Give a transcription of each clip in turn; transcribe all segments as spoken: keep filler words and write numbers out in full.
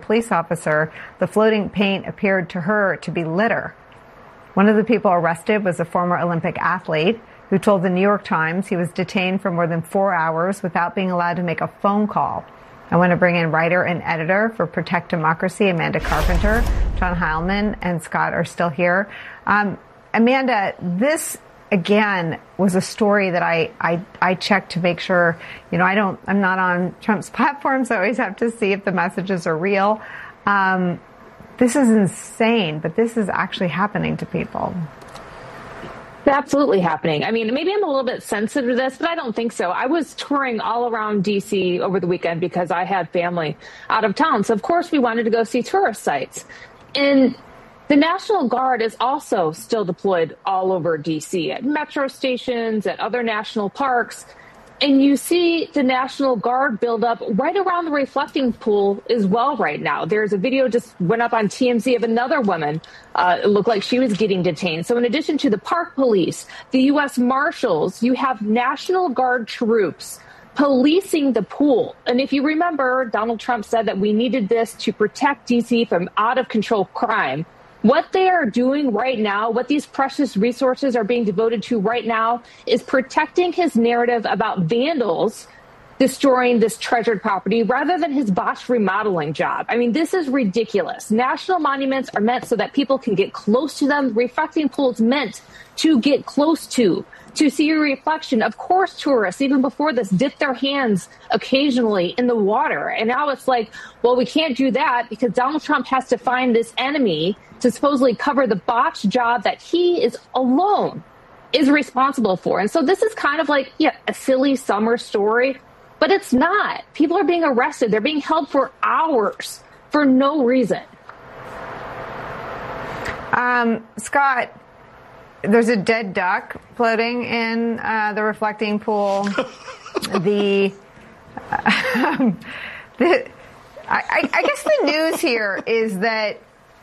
police officer, the floating paint appeared to her to be litter. One of the people arrested was a former Olympic athlete who told the New York Times he was detained for more than four hours without being allowed to make a phone call. I want to bring in writer and editor for Protect Democracy, Amanda Carpenter. John Heilman and Scott are still here. Um, Amanda, this, again, was a story that I, I, I checked to make sure, you know, I don't, I'm not on Trump's platform, so I always have to see if the messages are real. Um, this is insane, but this is actually happening to people. It's absolutely happening. I mean, maybe I'm a little bit sensitive to this, but I don't think so. I was touring all around D C over the weekend because I had family out of town. So, of course, we wanted to go see tourist sites. And the National Guard is also still deployed all over D C at metro stations, at other national parks. And you see the National Guard build up right around the reflecting pool as well right now. There's a video just went up on T M Z of another woman. Uh, it looked like she was getting detained. So in addition to the park police, the U S Marshals, you have National Guard troops policing the pool. And if you remember, Donald Trump said that we needed this to protect D C from out of control crime. What they are doing right now, what these precious resources are being devoted to right now, is protecting his narrative about vandals destroying this treasured property rather than his botched remodeling job. I mean, this is ridiculous. National monuments are meant so that people can get close to them. Reflecting pools meant to get close to, to see a reflection. Of course, tourists, even before this, dip their hands occasionally in the water. And now it's like, well, we can't do that because Donald Trump has to find this enemy to supposedly cover the botched job that he is alone is responsible for. And so this is kind of like, yeah, a silly summer story, but it's not. People are being arrested. They're being held for hours for no reason. Um, Scott, there's a dead duck floating in uh, the reflecting pool. the, um, the I, I guess the news here is that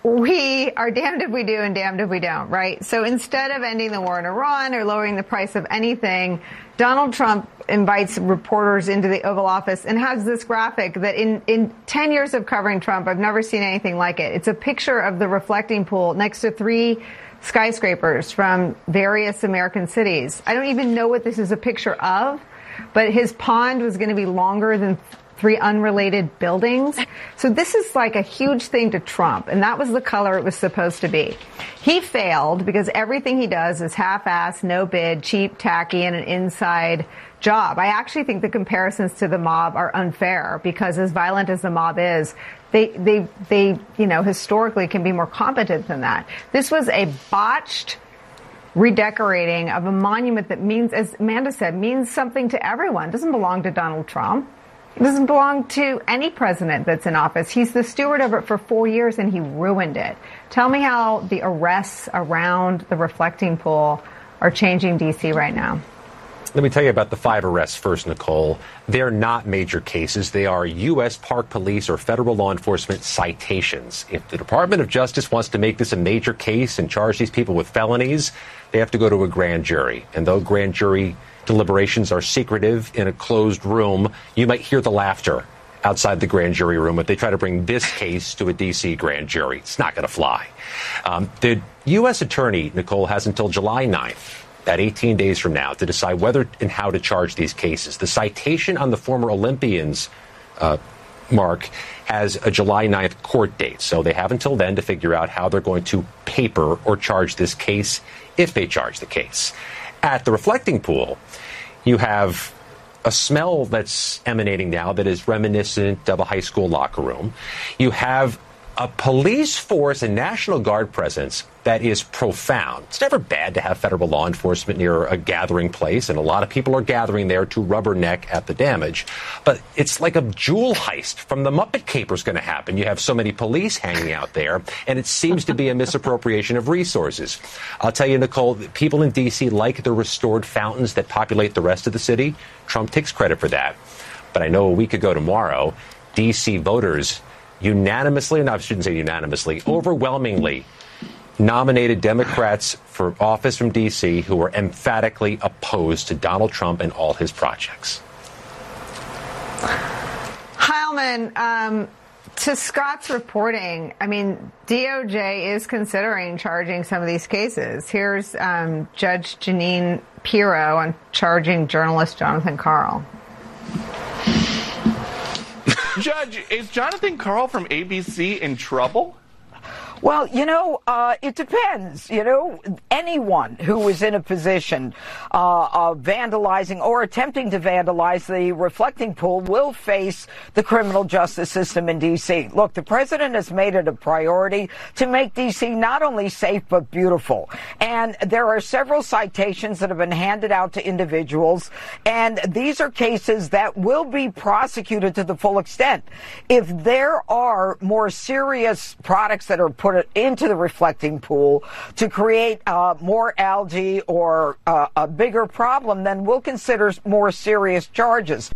we are damned if we do and damned if we don't, right? So instead of ending the war in Iran or lowering the price of anything, Donald Trump invites reporters into the Oval Office and has this graphic that in, in ten years of covering Trump, I've never seen anything like it. It's a picture of the reflecting pool next to three skyscrapers from various American cities. I don't even know what this is a picture of, but his pond was going to be longer than three unrelated buildings. So this is like a huge thing to Trump, and that was the color it was supposed to be. He failed because everything he does is half-assed, no bid, cheap, tacky, and an inside job. I actually think the comparisons to the mob are unfair because as violent as the mob is, they, they, they, you know, historically can be more competent than that. This was a botched redecorating of a monument that means, as Amanda said, means something to everyone. It doesn't belong to Donald Trump. It doesn't belong to any president that's in office. He's the steward of it for four years, and he ruined it. Tell me how the arrests around the reflecting pool are changing D C right now. Let me tell you about the five arrests first, Nicole. They're not major cases. They are U S Park Police or federal law enforcement citations. If the Department of Justice wants to make this a major case and charge these people with felonies, they have to go to a grand jury. And though grand jury deliberations are secretive in a closed room, you might hear the laughter outside the grand jury room if they try to bring this case to a D C grand jury. It's not going to fly. Um, the U S attorney, Nicole, has until July ninth, at eighteen days from now, to decide whether and how to charge these cases. The citation on the former Olympians, uh, Mark, has a July ninth court date. So they have until then to figure out how they're going to paper or charge this case, if they charge the case. At the reflecting pool, you have a smell that's emanating now that is reminiscent of a high school locker room. You have a police force and National Guard presence that is profound. It's never bad to have federal law enforcement near a gathering place, and a lot of people are gathering there to rubberneck at the damage. But it's like a jewel heist from the Muppet Caper is going to happen. You have so many police hanging out there, and it seems to be a misappropriation of resources. I'll tell you, Nicole, people in D C like the restored fountains that populate the rest of the city. Trump takes credit for that. But I know a week ago tomorrow, D C voters unanimously, no, I shouldn't say unanimously, overwhelmingly nominated Democrats for office from D C who were emphatically opposed to Donald Trump and all his projects. Heilman, um, to Scott's reporting, I mean, D O J is considering charging some of these cases. Here's um, Judge Jeanine Pirro on charging journalist Jonathan Karl. Judge, is Jonathan Karl from A B C in trouble? Well, you know, uh, it depends. You know, anyone who is in a position uh, of vandalizing or attempting to vandalize the reflecting pool will face the criminal justice system in D C. Look, the president has made it a priority to make D C not only safe but beautiful. And there are several citations that have been handed out to individuals, and these are cases that will be prosecuted to the full extent. If there are more serious products that are put it into the reflecting pool to create uh, more algae or uh, a bigger problem, then we'll consider more serious charges.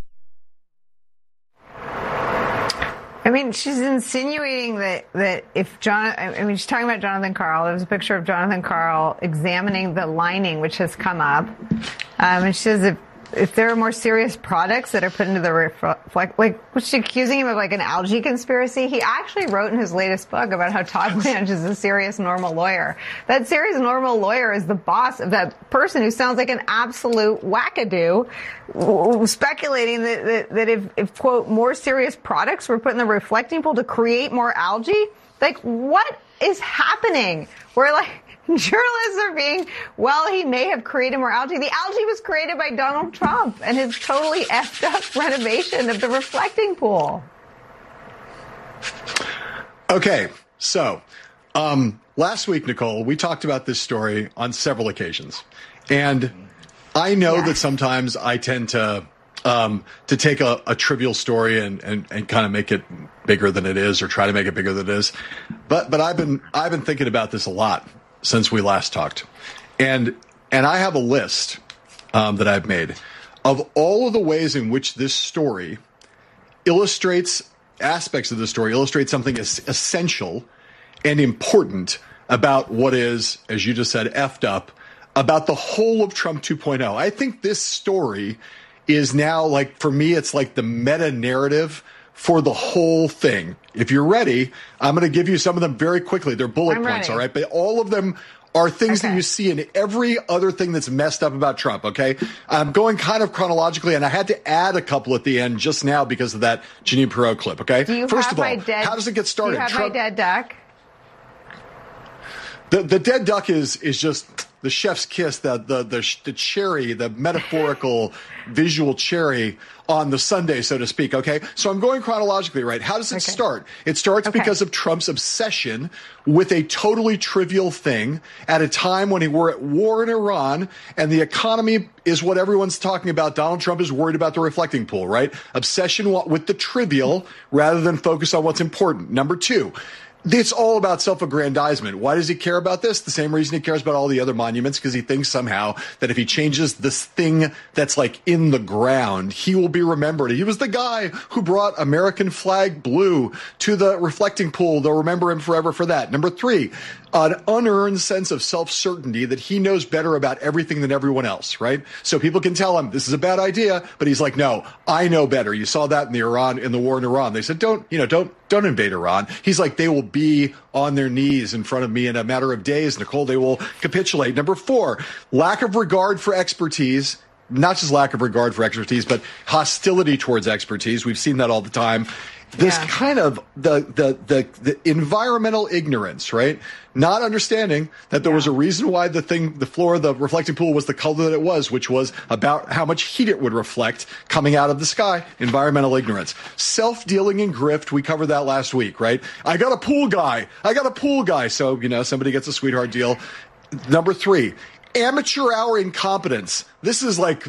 I mean, she's insinuating that, that if John, I mean, she's talking about Jonathan Karl. There's a picture of Jonathan Karl examining the lining, which has come up. Um, and she says if, if there are more serious products that are put into the reflect, like, was she accusing him of like an algae conspiracy? He actually wrote in his latest book about how Todd Blanche is a serious normal lawyer. That serious normal lawyer is the boss of that person who sounds like an absolute wackadoo, speculating that, that, that if, if, quote, more serious products were put in the reflecting pool to create more algae. Like, what is happening? We're like, journalists are being, well, he may have created more algae. The algae was created by Donald Trump and his totally effed up renovation of the reflecting pool. Okay, so um, last week, Nicole, we talked about this story on several occasions. And I know yeah. that sometimes I tend to um, to take a, a trivial story and, and, and kind of make it bigger than it is, or try to make it bigger than it is. But but I've been I've been thinking about this a lot since we last talked. And and I have a list um, that I've made of all of the ways in which this story illustrates aspects of the story, illustrates something as essential and important about what is, as you just said, effed up, about the whole of Trump two point oh. I think this story is now, like, for me, it's like the meta narrative for the whole thing. If you're ready, I'm going to give you some of them very quickly. They're bullet I'm points, ready. all right? But all of them are things okay. that you see in every other thing that's messed up about Trump, okay? I'm going kind of chronologically, and I had to add a couple at the end just now because of that Jeanine Pirro clip, okay? Do you First have of all, my dead, how does it get started? Do you have Trump, my dead duck? The, the dead duck is is just the chef's kiss, the the the, the cherry, the metaphorical visual cherry on the sundae, so to speak, okay? So I'm going chronologically, right? How does it okay. start? It starts okay. because of Trump's obsession with a totally trivial thing at a time when we're at war in Iran and the economy is what everyone's talking about. Donald Trump is worried about the reflecting pool, right? Obsession with the trivial rather than focus on what's important. Number two, it's all about self-aggrandizement. Why does he care about this? The same reason he cares about all the other monuments, because he thinks somehow that if he changes this thing that's like in the ground, he will be remembered. He was the guy who brought American flag blue to the reflecting pool. They'll remember him forever for that. Number three, an unearned sense of self-certainty that he knows better about everything than everyone else, right? So people can tell him this is a bad idea, but he's like, no, I know better. You saw that in the Iran, in the war in Iran. They said, don't, you know, don't, don't invade Iran. He's like, they will be on their knees in front of me in a matter of days, Nicole. They will capitulate. Number four, lack of regard for expertise. Not just lack of regard for expertise, but hostility towards expertise. We've seen that all the time. This yeah. kind of the, the the the environmental ignorance, right? Not understanding that there yeah. was a reason why the thing, the floor of the reflecting pool was the color that it was, which was about how much heat it would reflect coming out of the sky. Environmental ignorance. Self-dealing and grift. We covered that last week, right? I got a pool guy. I got a pool guy. So, you know, somebody gets a sweetheart deal. Number three, amateur hour incompetence. This is like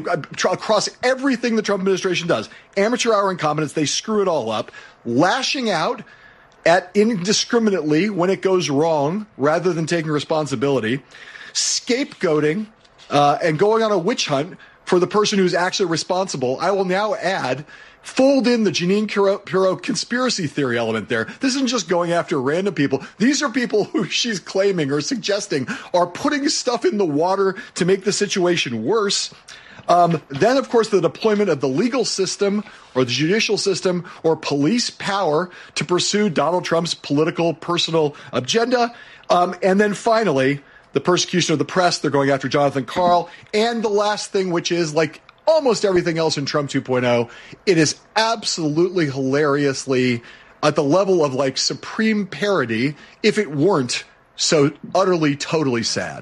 across everything the Trump administration does. Amateur hour incompetence. They screw it all up. Lashing out at indiscriminately when it goes wrong rather than taking responsibility. Scapegoating uh, and going on a witch hunt for the person who's actually responsible. I will now add, fold in the Jeanine Pirro conspiracy theory element there. This isn't just going after random people. These are people who she's claiming or suggesting are putting stuff in the water to make the situation worse. Um, then, of course, the deployment of the legal system or the judicial system or police power to pursue Donald Trump's political, personal agenda. Um, and then finally, the persecution of the press. They're going after Jonathan Karl. And the last thing, which is like almost everything else in Trump two point oh, it is absolutely hilariously at the level of like supreme parody if it weren't so utterly, totally sad.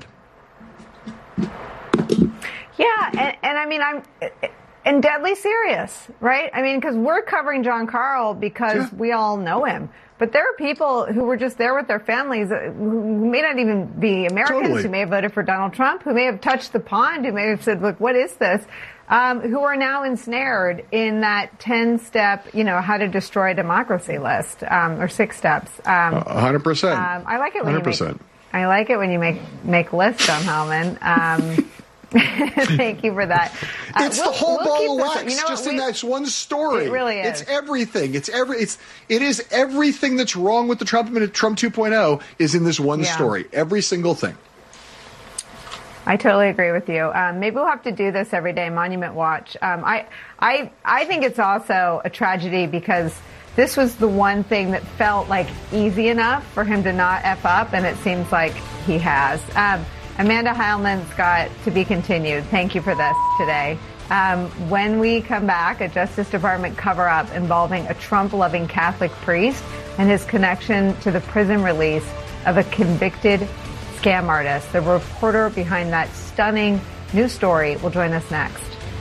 Yeah, and, and I mean, I'm and deadly serious, right? I mean, because we're covering Jon Karl because yeah. we all know him. But there are people who were just there with their families who may not even be Americans, totally. who may have voted for Donald Trump, who may have touched the pond, who may have said, look, what is this? Um, who are now ensnared in that ten-step, you know, how to destroy a democracy list, um, or six steps. Um, one hundred percent. Um, I like it when one hundred percent. you make, I like it when you make, make lists, John Hellman. Um, Thank you for that. Uh, it's we'll, the whole we'll ball of wax, you know just we, in that one story. It really is. It's everything. It's every. It's it is everything that's wrong with the Trump Trump two point oh is in this one yeah. story. Every single thing. I totally agree with you. Um, maybe we'll have to do this every day. Monument Watch. Um, I I I think it's also a tragedy because this was the one thing that felt like easy enough for him to not F up, and it seems like he has. Um, Amanda Heilman's got to be continued. Thank you for this today. Um, when we come back, a Justice Department cover-up involving a Trump-loving Catholic priest and his connection to the prison release of a convicted scam artist. The reporter behind that stunning new story will join us next.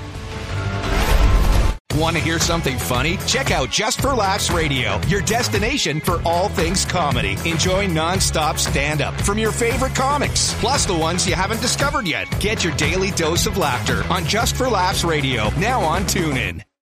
Want to hear something funny? Check out Just for Laughs Radio, your destination for all things comedy. Enjoy nonstop stand-up from your favorite comics, plus the ones you haven't discovered yet. Get your daily dose of laughter on Just for Laughs Radio, now on TuneIn.